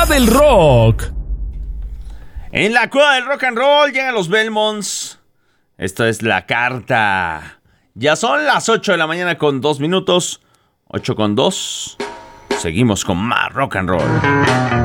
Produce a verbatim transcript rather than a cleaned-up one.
del rock. En la cueva del rock and roll llegan los Belmonts. Esto es La Carta. Ya son las ocho de la mañana con dos minutos. ocho con dos. Seguimos con más rock and roll.